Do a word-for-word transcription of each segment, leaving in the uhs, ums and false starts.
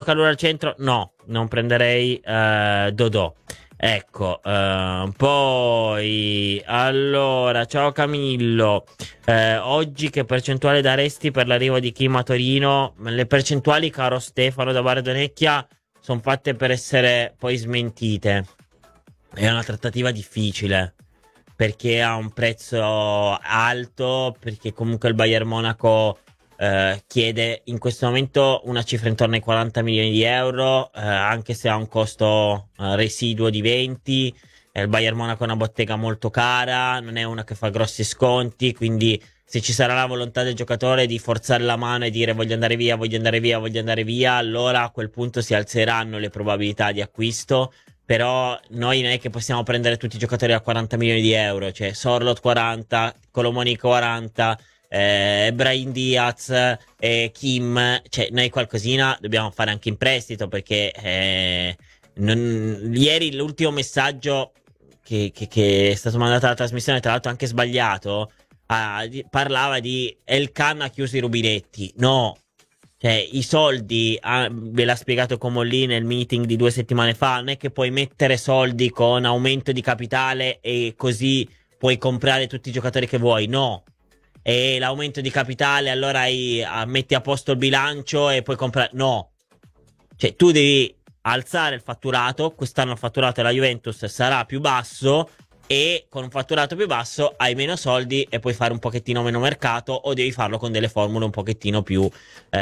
Calura al centro, no, non prenderei uh, Dodò. Ecco, uh, poi allora, ciao Camillo. Eh, oggi che percentuale daresti per l'arrivo di Kim a Torino? Le percentuali, caro Stefano da Bardonecchia, sono fatte per essere poi smentite. È una trattativa difficile perché ha un prezzo alto, perché comunque il Bayern Monaco eh, chiede in questo momento una cifra intorno ai quaranta milioni di euro, eh, anche se ha un costo eh, residuo di venti. Eh, il Bayern Monaco è una bottega molto cara, non è una che fa grossi sconti, quindi se ci sarà la volontà del giocatore di forzare la mano e dire voglio andare via, voglio andare via, voglio andare via, allora a quel punto si alzeranno le probabilità di acquisto. Però noi non è che possiamo prendere tutti i giocatori a quaranta milioni di euro, cioè Sorlot quaranta, Colomoni quaranta, eh, Brahim Diaz, eh, Kim, cioè noi qualcosina dobbiamo fare anche in prestito perché eh, non, ieri l'ultimo messaggio che, che, che è stato mandato alla trasmissione, tra l'altro anche sbagliato, ah, di, parlava di El Khan ha chiuso i rubinetti. No, cioè i soldi, ah, ve l'ha spiegato Comolli nel meeting di due settimane fa, non è che puoi mettere soldi con aumento di capitale e così puoi comprare tutti i giocatori che vuoi. No, e l'aumento di capitale allora hai, ah, metti a posto il bilancio e puoi comprare. No, cioè tu devi alzare il fatturato. Quest'anno il fatturato della Juventus sarà più basso e con un fatturato più basso hai meno soldi e puoi fare un pochettino meno mercato, o devi farlo con delle formule un pochettino più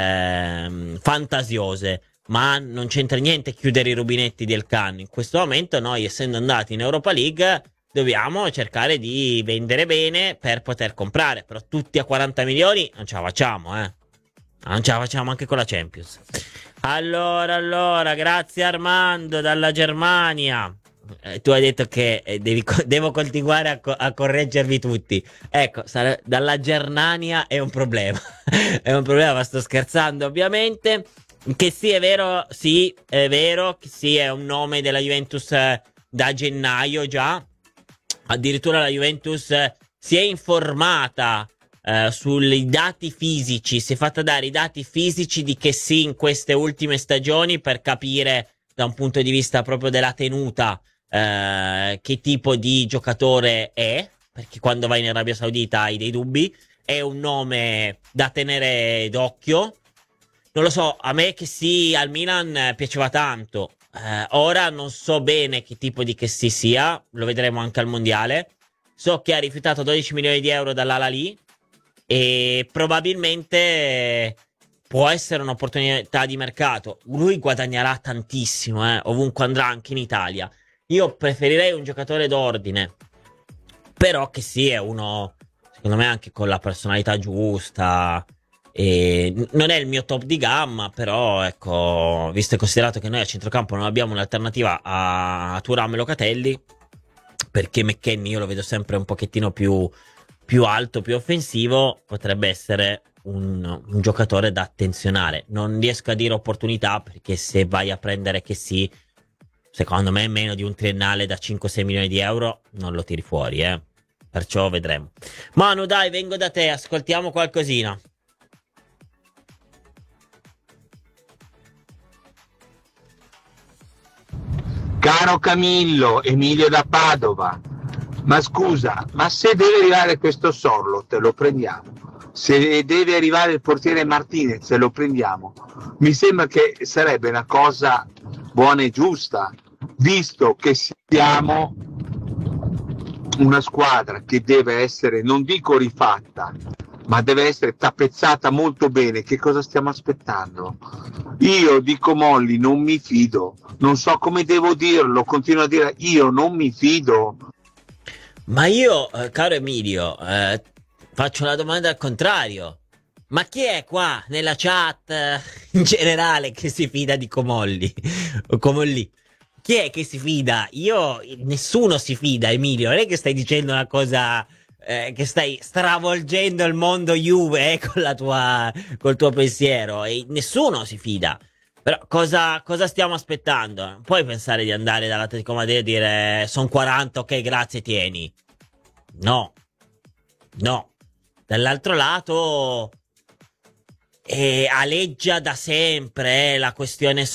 ehm, fantasiose. Ma non c'entra niente chiudere i rubinetti del Cannes. In questo momento noi, essendo andati in Europa League, dobbiamo cercare di vendere bene per poter comprare. Però tutti a quaranta milioni non ce la facciamo, eh. Non ce la facciamo anche con la Champions. Allora, allora, grazie Armando dalla Germania. Eh, tu hai detto che eh, devi, devo continuare a, co- a correggervi tutti. Ecco, sare- dalla Germania è un problema. È un problema, ma sto scherzando ovviamente. Che sì, è vero, sì, è vero, che sì, è un nome della Juventus eh, da gennaio già. Addirittura la Juventus eh, si è informata eh, sui dati fisici, si è fatta dare i dati fisici di che sì in queste ultime stagioni per capire da un punto di vista proprio della tenuta eh, che tipo di giocatore è, perché quando vai in Arabia Saudita hai dei dubbi. È un nome da tenere d'occhio. Non lo so, a me che sì al Milan eh, piaceva tanto. Eh, ora non so bene che tipo di che sì sia, lo vedremo anche al mondiale. So che ha rifiutato dodici milioni di euro dall'Al-Ahly e probabilmente eh, può essere un'opportunità di mercato. Lui guadagnerà tantissimo, eh, ovunque andrà, anche in Italia. Io preferirei un giocatore d'ordine, però che sì, è uno, secondo me, anche con la personalità giusta. E n- non è il mio top di gamma, però ecco, visto e considerato che noi a centrocampo non abbiamo un'alternativa a, a Thuram e Locatelli, perché McKennie io lo vedo sempre un pochettino più, più alto, più offensivo, potrebbe essere un, un giocatore da attenzionare. Non riesco a dire opportunità, perché se vai a prendere che sì, secondo me meno di un triennale da cinque sei milioni di euro non lo tiri fuori, eh. Perciò vedremo. Manu, dai, vengo da te, ascoltiamo qualcosina. Caro Camillo, Emilio da Padova, ma scusa, ma se deve arrivare questo Sorlo, te lo prendiamo? Se deve arrivare il portiere Martinez, te lo prendiamo? Mi sembra che sarebbe una cosa buona e giusta, visto che siamo una squadra che deve essere, non dico rifatta, ma deve essere tappezzata molto bene. Che cosa stiamo aspettando? Io dico Molli, non mi fido, non so come devo dirlo, continuo a dire io non mi fido. Ma io, eh, caro Emilio, eh, faccio una domanda al contrario. Ma chi è qua nella chat eh, in generale che si fida di Comolli? O Comolli? Chi è che si fida? Io, nessuno si fida, Emilio. Non è che stai dicendo una cosa eh, che stai stravolgendo il mondo Juve eh, con la tua, col tuo pensiero. E nessuno si fida. Però cosa, cosa stiamo aspettando? Non puoi pensare di andare dall'Atletico Madrid e dire sono quaranta, ok, grazie, tieni. No, no. Dall'altro lato eh, aleggia da sempre eh, la questione